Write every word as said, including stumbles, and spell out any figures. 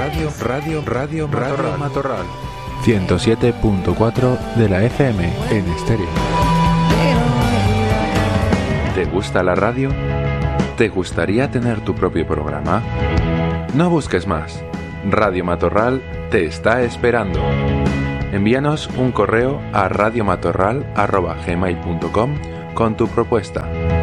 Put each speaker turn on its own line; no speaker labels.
Radio, Radio, Radio, Radio Matorral. ciento siete punto cuatro de la F M en estéreo. ¿Te gusta la radio? ¿Te gustaría tener tu propio programa? No busques más. Radio Matorral te está esperando. Envíanos un correo a radiomatorral arroba gmail punto com con tu propuesta.